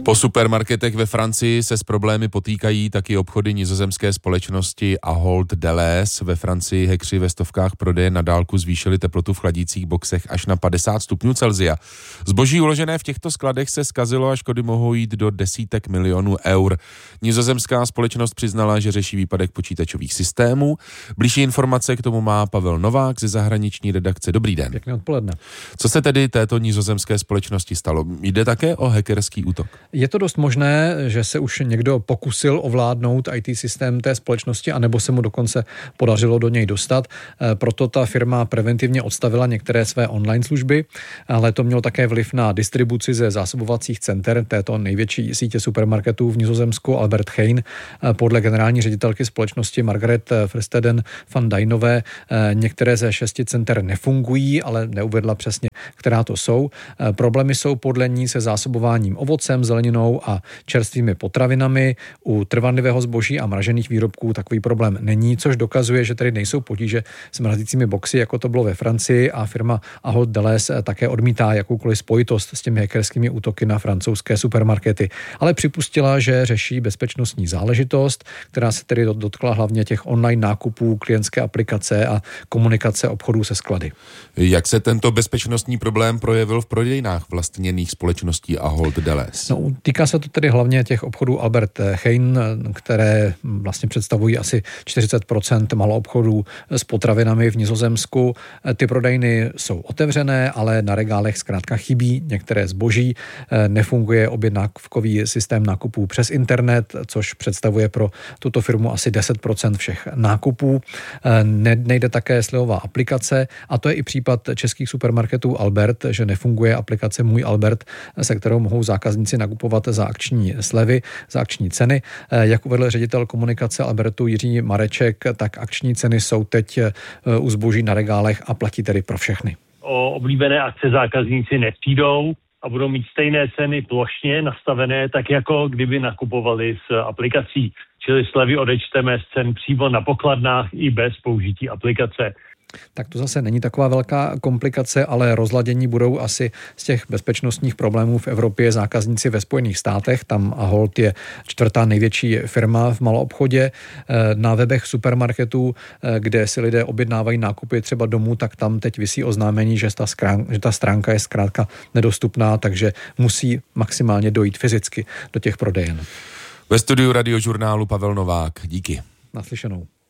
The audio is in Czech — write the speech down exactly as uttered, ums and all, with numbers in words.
Po supermarketech ve Francii se s problémy potýkají taky obchody nizozemské společnosti Ahold Delhaize. Ve Francii hekři ve stovkách prodeje na dálku zvýšili teplotu v chladících boxech až na padesát stupňů Celsia. Zboží uložené v těchto skladech se zkazilo a škody mohou jít do desítek milionů eur. Nizozemská společnost přiznala, že řeší výpadek počítačových systémů. Blížší informace k tomu má Pavel Novák ze zahraniční redakce. Dobrý den. Pěkné odpoledne. Co se tedy této nizozemské společnosti stalo? Jde také o hackerský útok? Je to dost možné, že se už někdo pokusil ovládnout í té systém té společnosti, anebo se mu dokonce podařilo do něj dostat. Proto ta firma preventivně odstavila některé své online služby, ale to mělo také vliv na distribuci ze zásobovacích center této největší sítě supermarketů v Nizozemsku Albert Heijn. Podle generální ředitelky společnosti Margaret Versteden van Dijnové některé ze šesti center nefungují, ale neuvedla přesně, která to jsou. Problémy jsou podle ní se zásobováním ovocem, zeleninou a čerstvými potravinami. U trvanlivého zboží a mražených výrobků takový problém není, což dokazuje, že tady nejsou potíže s mrazícími boxy, jako to bylo ve Francii, a firma Ahold Delhaize také odmítá jakoukoliv spojitost s těmi hackerskými útoky na francouzské supermarkety. Ale připustila, že řeší bezpečnostní záležitost, která se tedy dotkla hlavně těch online nákupů, klientské aplikace a komunikace obchodů se sklady. Jak se tento bezpečnostní problém projevil v prodejnách vlastněných společností Ahold Delhaize? No, týká se to tedy hlavně těch obchodů Albert Heijn, které vlastně představují asi čtyřicet procent maloobchodů s potravinami v Nizozemsku. Ty prodejny jsou otevřené, ale na regálech zkrátka chybí některé zboží. Nefunguje objednávkový systém nákupů přes internet, což představuje pro tuto firmu asi deset procent všech nákupů. Ne, nejde také slevová aplikace, a to je i případ českých supermarketů Albert, že nefunguje aplikace Můj Albert, se kterou mohou zákazníci nakupovat za akční slevy, za akční ceny. Jak uvedl ředitel komunikace Albertu Jiří Mareček, tak akční ceny jsou teď u zboží na regálech a platí tedy pro všechny. O oblíbené akce zákazníci nepřijdou a budou mít stejné ceny plošně nastavené, tak jako kdyby nakupovali s aplikací. Čili slevy odečteme z cen přímo na pokladnách i bez použití aplikace. Tak to zase není taková velká komplikace, ale rozladění budou asi z těch bezpečnostních problémů v Evropě zákazníci ve Spojených státech. Tam Ahold je čtvrtá největší firma v maloobchodě. Na webech supermarketů, kde si lidé objednávají nákupy třeba domů, tak tam teď visí oznámení, že ta, skrán, že ta stránka je zkrátka nedostupná, takže musí maximálně dojít fyzicky do těch prodejen. Ve studiu Radiožurnálu Pavel Novák. Díky. Naslyšenou.